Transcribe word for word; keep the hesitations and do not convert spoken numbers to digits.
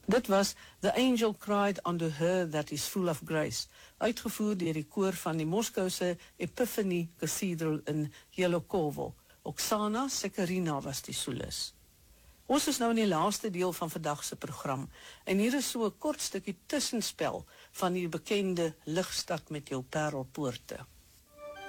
Dit was The Angel Cried Unto Her That Is Full of Grace, uitgevoer deur die koor van die Moskouse Epiphany Cathedral in Jelokovo. Oksana Sekerina was die solis. Ons is nou in die laaste deel van vandag se program, en hier is so 'n kort stukkie tussenspel van die bekende Ligstad met jou parelpoorte.